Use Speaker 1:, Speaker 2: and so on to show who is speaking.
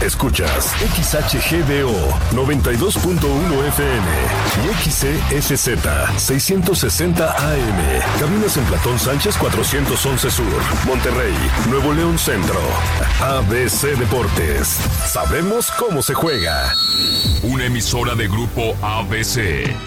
Speaker 1: Escuchas XHGDO 92.1 FM y XCSZ 660 AM. Cabinas en Platón Sánchez 411 Sur, Monterrey, Nuevo León Centro. ABC Deportes. Sabemos cómo se juega.
Speaker 2: Una emisora de Grupo ABC.